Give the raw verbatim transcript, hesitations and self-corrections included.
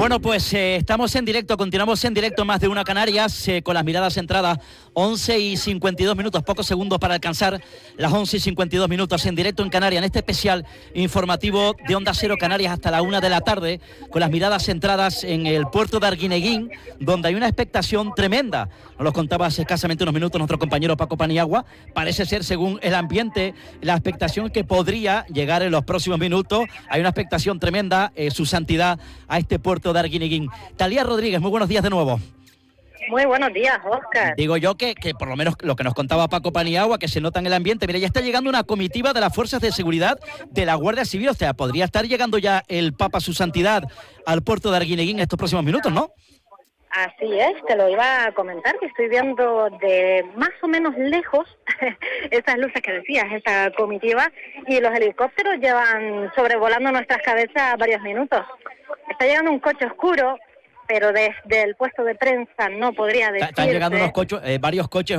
Bueno, pues eh, estamos en directo, continuamos en directo Más de Una Canarias, eh, con las miradas centradas, once y cincuenta y dos minutos, pocos segundos para alcanzar las once y cincuenta y dos minutos en directo en Canarias, en este especial informativo de Onda Cero Canarias hasta la una de la tarde, con las miradas centradas en el puerto de Arguineguín, donde hay una expectación tremenda. Nos lo contaba hace escasamente unos minutos nuestro compañero Paco Paniagua. Parece ser, según el ambiente, la expectación que podría llegar en los próximos minutos. Hay una expectación tremenda, eh, su santidad, a este puerto de Arguineguín. Talía Rodríguez, muy buenos días de nuevo. Muy buenos días, Óscar. Digo yo que, que por lo menos lo que nos contaba Paco Paniagua, que se nota en el ambiente. Mira, ya está llegando una comitiva de las fuerzas de seguridad de la Guardia Civil. O sea, podría estar llegando ya el Papa, su santidad, al puerto de Arguineguín en estos próximos minutos, ¿no? Así es, te lo iba a comentar, que estoy viendo de más o menos lejos esas luces que decías, esa comitiva, y los helicópteros llevan sobrevolando nuestras cabezas varios minutos. Está llegando un coche oscuro, pero desde el puesto de prensa no podría decirse. Están llegando unos coches, eh, varios coches